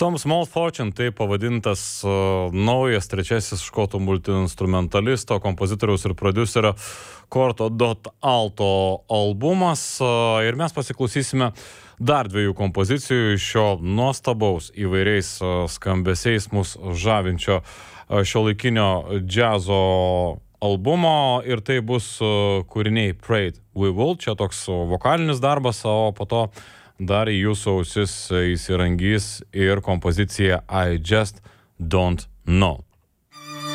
Some Small Fortune, tai pavadintas naujas trečiasis škotų multiinstrumentalisto, kompozitoriaus ir prodiuserio Corto Alto albumas. Ir mes pasiklausysime dar dviejų kompozicijų iš šio nuostabaus įvairiais skambesiais mus žavinčio šiuolaikinio džiazo albumo. Ir tai bus kūriniai Prayed We Will, čia toks vokalinis darbas, o po to dar į jūsų ausis įsirangys ir kompozicija I Just Don't Know.